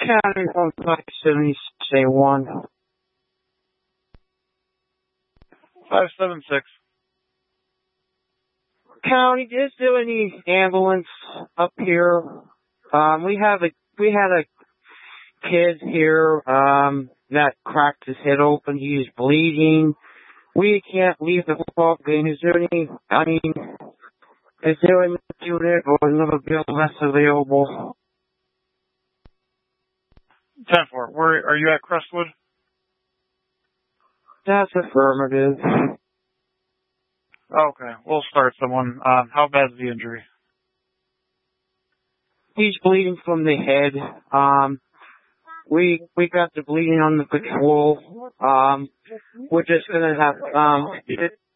County from 570, say 1. 576. County, is there any ambulance up here? We had a kid here, that cracked his head open. He is bleeding. We can't leave the football game. Is there a unit or another bill less available? 10-4. Where are you at, Crestwood? That's affirmative. Okay, we'll start someone. How bad is the injury? He's bleeding from the head. We got the bleeding on the patrol. We're just gonna have,